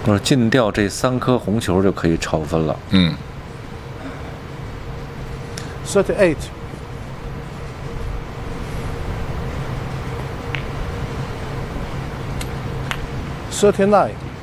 我说尽掉这3颗红球就可以超分了。 嗯。 38. 39.